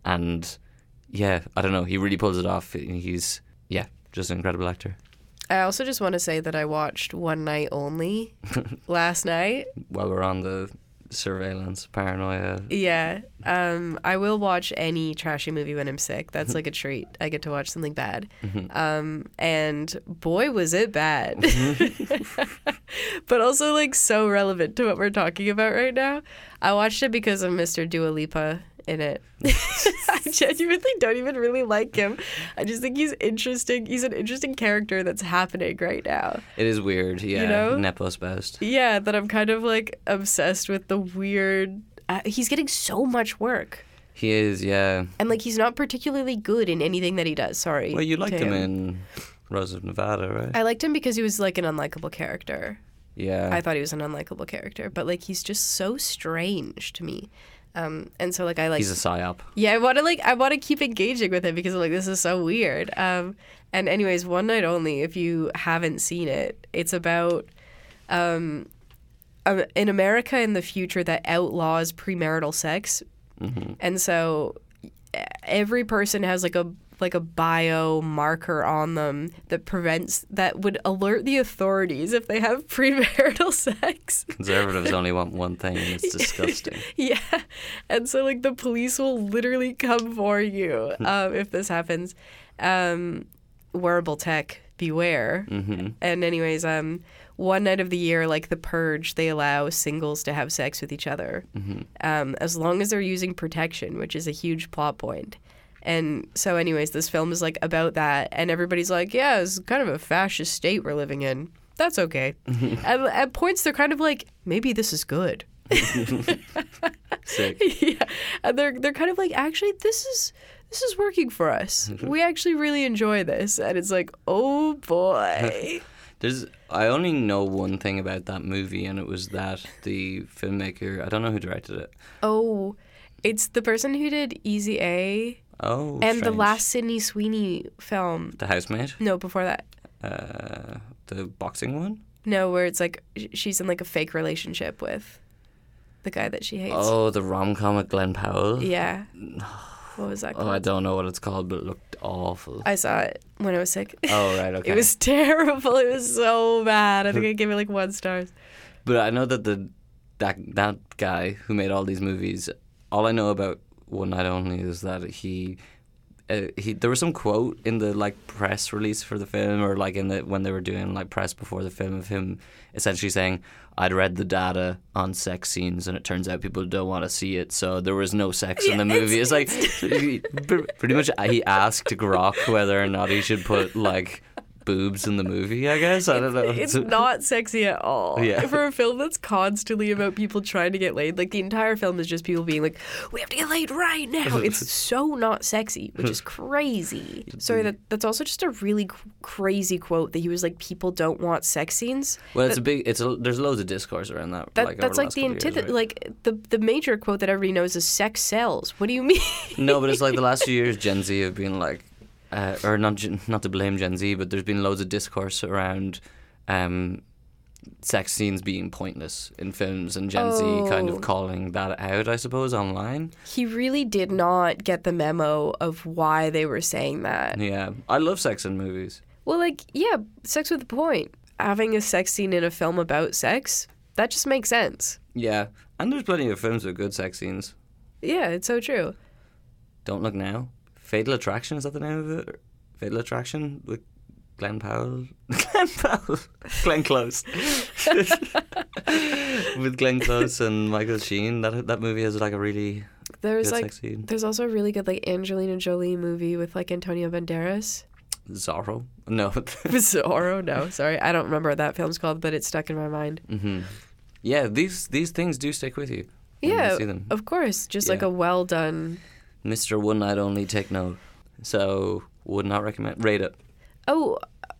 And yeah, I don't know, he really pulls it off. He's, yeah, just an incredible actor. I also just want to say that I watched One Night Only last night. While we're on the surveillance paranoia. Yeah. I will watch any trashy movie when I'm sick. That's like a treat. I get to watch something bad. And boy, was it bad. But also like so relevant to what we're talking about right now. I watched it because of Mr. Dua Lipa in it. I genuinely don't even really like him. I just think he's interesting. He's an interesting character that's happening right now. It is weird, yeah. You know? Nepo spoused. Yeah, that I'm kind of like obsessed with the weird. He's getting so much work. He is, yeah. And like he's not particularly good in anything that he does. Sorry. Well, you liked him in Rose of Nevada, right? I liked him because he was like an unlikable character. Yeah. I thought he was an unlikable character, but like he's just so strange to me. And so like I like he's a psyop. Yeah, I want to keep engaging with him because I'm like, this is so weird. And anyways, One Night Only, if you haven't seen it, it's about in America in the future that outlaws premarital sex. And so every person has like a biomarker on them that would alert the authorities if they have premarital sex. Conservatives only want one thing, and it's disgusting. Yeah. And so like the police will literally come for you if this happens. Wearable tech, beware. And anyways, one night of the year, like The Purge, they allow singles to have sex with each other as long as they're using protection, which is a huge plot point. And so anyways, this film is like about that, and everybody's like, yeah, it's kind of a fascist state we're living in. That's okay. And at points they're kind of like, maybe this is good. Sick. Yeah. And they're kind of like, actually this is working for us. We actually really enjoy this. And it's like, oh boy. I only know one thing about that movie, and it was that the filmmaker, I don't know who directed it. Oh, it's the person who did Easy A. Oh, and strange. the last Sydney Sweeney film. The Housemaid? No, before that. The boxing one? No, where it's like she's in like a fake relationship with the guy that she hates. Oh, the rom-com with Glenn Powell? Yeah. What was that called? Oh, I don't know what it's called, but it looked awful. I saw it when I was sick. Oh, right, okay. It was terrible. It was so bad. I think I gave it like 1 star. But I know that that guy who made all these movies, all I know about One Night Only is that he there was some quote in the like press release for the film, or like when they were doing like press before the film, of him essentially saying, I'd read the data on sex scenes and it turns out people don't want to see it, so there was no sex in the movie. It's like pretty much he asked Grok whether or not he should put like boobs in the movie, I guess. I don't know. It's not sexy at all. Yeah. For a film that's constantly about people trying to get laid, like the entire film is just people being like, we have to get laid right now. It's so not sexy, which is crazy. Sorry, that's also just a really crazy quote that he was like, people don't want sex scenes. Well, there's loads of discourse around that. That's like the antithesis. Like the major quote that everybody knows is sex sells. What do you mean? No, but it's like the last few years Gen Z have been like, or not to blame Gen Z, but there's been loads of discourse around sex scenes being pointless in films, and Gen Z kind of calling that out, I suppose, online. He really did not get the memo of why they were saying that. Yeah, I love sex in movies. Well, like, yeah, sex with a point. Having a sex scene in a film about sex, that just makes sense. Yeah, and there's plenty of films with good sex scenes. Yeah, it's so true. Don't Look Now. Fatal Attraction, is that the name of it? Fatal Attraction with Glenn Powell? Glenn Close. With Glenn Close and Michael Sheen. That movie has like a really good sex scene. There's also a really good like Angelina Jolie movie with like Antonio Banderas. Zorro? No. Zorro? No, sorry. I don't remember what that film's called, but it's stuck in my mind. Mm-hmm. Yeah, these things do stick with you. Yeah, you see them. Of course. Just like a well done... Mr. One Night Only, take note. So, would not recommend. Rate it. Oh,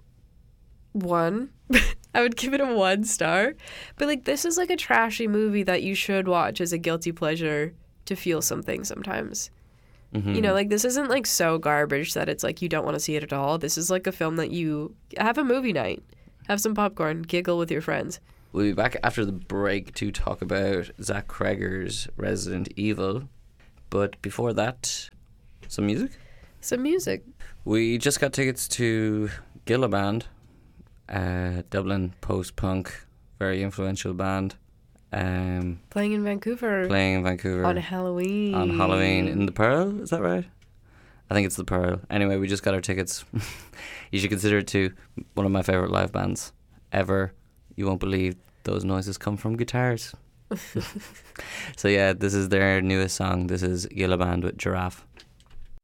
1. I would give it a 1 star. But like, this is like a trashy movie that you should watch as a guilty pleasure to feel something sometimes. Mm-hmm. You know, like this isn't like so garbage that it's like you don't want to see it at all. This is like a film that you have a movie night, have some popcorn, giggle with your friends. We'll be back after the break to talk about Zach Cregger's Resident Evil. But before that, Some music? Some music. We just got tickets to Gilla Band, Dublin post-punk, very influential band. Playing in Vancouver. Playing in Vancouver. On Halloween. On Halloween. In the Pearl, is that right? I think it's the Pearl. Anyway, we just got our tickets. You should consider it too. One of my favourite live bands ever. You won't believe those noises come from guitars. So yeah, this is their newest song. This is Gilla Band with Giraffe.